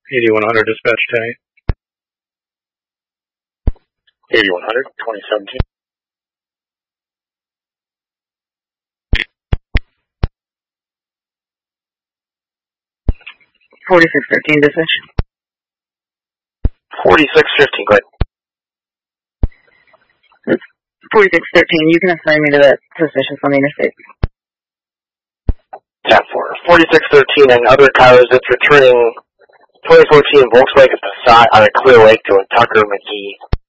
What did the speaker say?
8100 dispatch tank. 8100, 2017. $4613 dispatch. 4615, go ahead. 4613, you can assign me to that suspicious on the interstate. Tap 4. 4613 and other cars, it's returning 2014 Volkswagen Passat out of Clear Lake to a Tucker McGee.